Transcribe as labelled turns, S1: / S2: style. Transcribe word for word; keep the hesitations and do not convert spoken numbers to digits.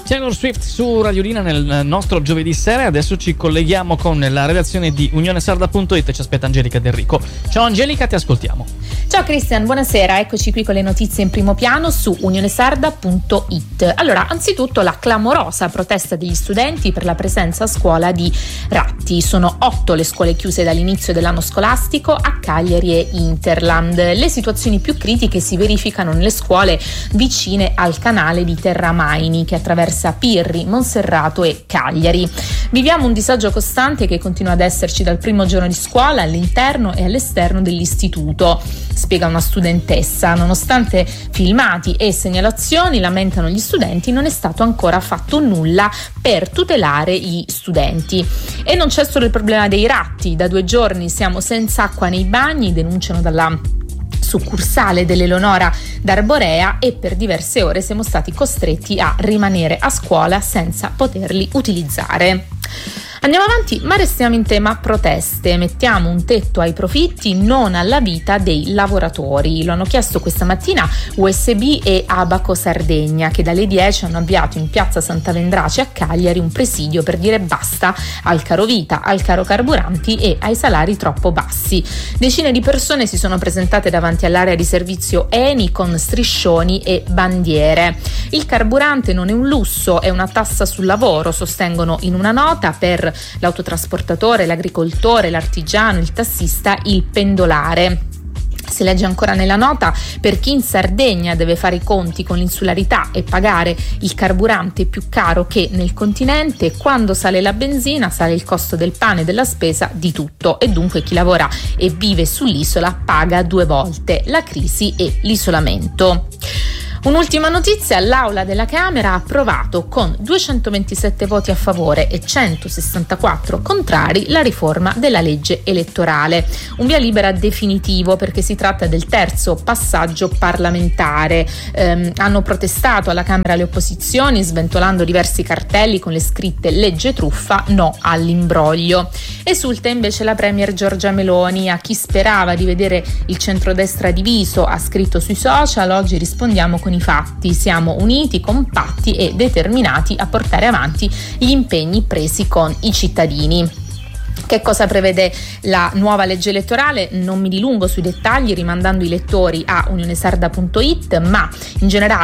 S1: Taylor Swift su Radio Rina nel nostro giovedì sera. Adesso ci colleghiamo con la redazione di unione sarda punto it e ci aspetta Angelica Del Rico. Ciao Angelica, ti ascoltiamo.
S2: Ciao Christian, buonasera, eccoci qui con le notizie in primo piano su unione sarda punto it. Allora, anzitutto la clamorosa protesta degli studenti per la presenza a scuola di ratti. Sono otto le scuole chiuse dall'inizio dell'anno scolastico a Cagliari e Interland. Le situazioni più critiche si verificano nelle scuole vicine al canale di Terramaini che attraversa Pirri, Monserrato e Cagliari. Viviamo un disagio costante che continua ad esserci dal primo giorno di scuola all'interno e all'esterno dell'istituto, spiega una studentessa. Nonostante filmati e segnalazioni, lamentano gli studenti, non è stato ancora fatto nulla per tutelare gli studenti. E non c'è solo il problema dei ratti, da due giorni siamo senza acqua nei bagni, denunciano dalla succursale dell'Eleonora d'Arborea, e per diverse ore siamo stati costretti a rimanere a scuola senza poterli utilizzare. Andiamo avanti, ma restiamo in tema proteste. Mettiamo un tetto ai profitti, non alla vita dei lavoratori. Lo hanno chiesto questa mattina U S B e Abaco Sardegna, che dalle dieci hanno avviato in piazza Santa Vendrace a Cagliari un presidio per dire basta al caro vita, al caro carburanti e ai salari troppo bassi. Decine di persone si sono presentate davanti all'area di servizio Eni con striscioni e bandiere. Il carburante non è un lusso, è una tassa sul lavoro, sostengono in una nota. Per l'autotrasportatore, l'agricoltore, l'artigiano, il tassista, il pendolare. Si legge ancora nella nota: per chi in Sardegna deve fare i conti con l'insularità e pagare il carburante più caro che nel continente, quando sale la benzina sale il costo del pane, della spesa, di tutto, e dunque chi lavora e vive sull'isola paga due volte la crisi e l'isolamento. Un'ultima notizia: l'Aula della Camera ha approvato con duecentoventisette voti a favore e centosessantaquattro contrari la riforma della legge elettorale. Un via libera definitivo, perché si tratta del terzo passaggio parlamentare. Ehm, hanno protestato alla Camera le opposizioni, sventolando diversi cartelli con le scritte legge truffa, no all'imbroglio. Esulta invece la premier Giorgia Meloni. A chi sperava di vedere il centrodestra diviso, ha scritto sui social: oggi rispondiamo con i fatti, siamo uniti, compatti e determinati a portare avanti gli impegni presi con i cittadini. Che cosa prevede la nuova legge elettorale? Non mi dilungo sui dettagli, rimandando i lettori a unione sarda punto it, ma in generale